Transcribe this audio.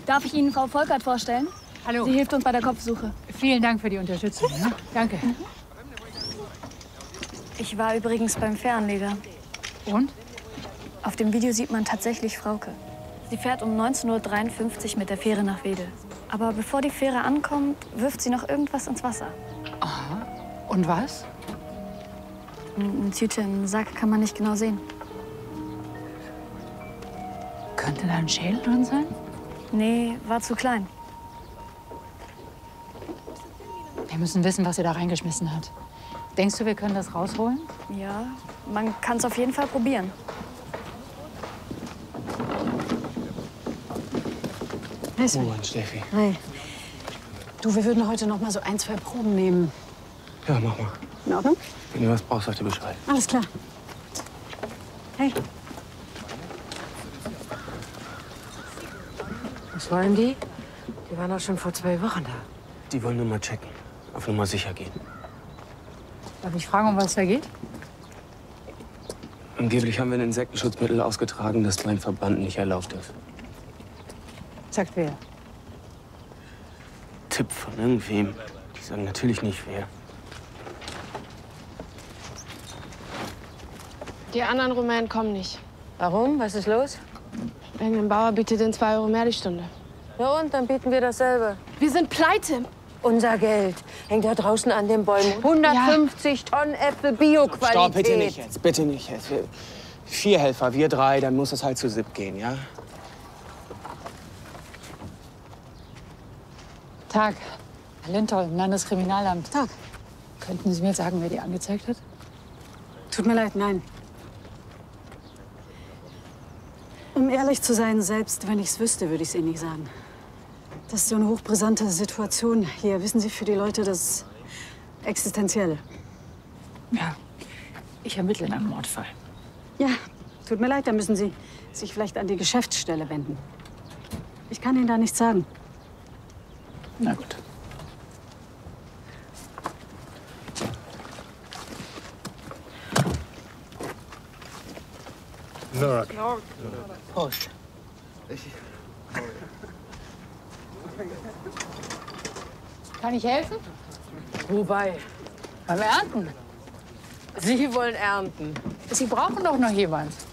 Darf ich Ihnen Frau Volkert vorstellen? Hallo. Sie hilft uns bei der Kopfsuche. Vielen Dank für die Unterstützung. Ne? Danke. Ich war übrigens beim Fähranleger. Und? Auf dem Video sieht man tatsächlich Frauke. Sie fährt um 19:53 Uhr mit der Fähre nach Wedel. Aber bevor die Fähre ankommt, wirft sie noch irgendwas ins Wasser. Aha. Und was? Eine Tüte im Sack kann man nicht genau sehen. Könnte da ein Schädel drin sein? Nee, war zu klein. Wir müssen wissen, was sie da reingeschmissen hat. Denkst du, wir können das rausholen? Ja, man kann es auf jeden Fall probieren. Moin, Steffi. Hi. Du, wir würden heute noch mal so 1, 2 Proben nehmen. Ja, mach mal. In Ordnung? Wenn du was brauchst, sag dir Bescheid. Alles klar. Hey. Was wollen die? Die waren doch schon vor 2 Wochen da. Die wollen nur mal checken. Auf Nummer sicher gehen. Darf ich fragen, um was da geht? Angeblich haben wir ein Insektenschutzmittel ausgetragen, das beim Verband nicht erlaubt ist. Sagt wer? Tipp von irgendwem. Die sagen natürlich nicht wer. Die anderen Rumänen kommen nicht. Warum? Was ist los? Irgendein Bauer bietet den 2 € mehr die Stunde. Ja und, dann bieten wir dasselbe. Wir sind pleite. Unser Geld hängt da draußen an den Bäumen. 150 Tonnen Äpfel Bio-Qualität. Stopp, bitte nicht jetzt. Bitte nicht jetzt. 4 Helfer, wir 3, dann muss es halt zu 7 gehen, ja? Tag. Herr Lindholm, Landeskriminalamt. Tag. Könnten Sie mir sagen, wer die angezeigt hat? Tut mir leid, nein. Um ehrlich zu sein, selbst wenn ich es wüsste, würde ich es Ihnen nicht sagen. Das ist so eine hochbrisante Situation hier. Wissen Sie, für die Leute das Existenzielle. Ja. Ich ermittle in einem Mordfall. Ja, tut mir leid, dann müssen Sie sich vielleicht an die Geschäftsstelle wenden. Ich kann Ihnen da nichts sagen. Na gut. Prost. Kann ich helfen? Wobei, Beim Ernten. Sie wollen ernten. Sie brauchen doch noch jemand.